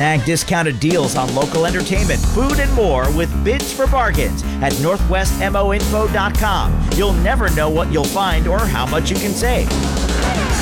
Snag discounted deals on local entertainment, food, and more with bids for bargains at northwestmoinfo.com. You'll never know what you'll find or how much you can save.